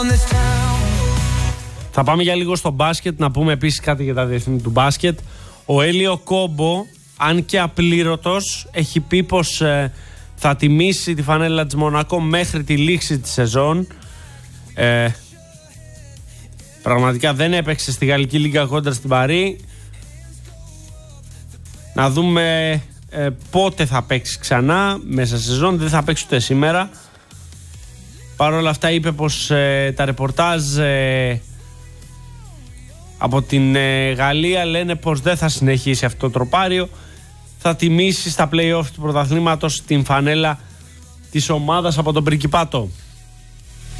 Θα πάμε για λίγο στο μπάσκετ, να πούμε επίσης κάτι για τα διεθνή του μπάσκετ. Ο Έλιο Κόμπο, αν και απλήρωτος, έχει πει πως θα τιμήσει τη φανέλα της Μονακό μέχρι τη λήξη της σεζόν. Πραγματικά δεν έπαιξε στη Γαλλική Λίγκα κόντρα στην Παρί. Να δούμε πότε θα παίξει ξανά μέσα σε σεζόν. Δεν θα παίξει ούτε σήμερα. Παρ' όλα αυτά είπε πως τα ρεπορτάζ από την Γαλλία λένε πως δεν θα συνεχίσει αυτό το τροπάριο. Θα τιμήσει στα play-off του πρωταθλήματος την φανέλα της ομάδας από τον Πριγκιπάτο.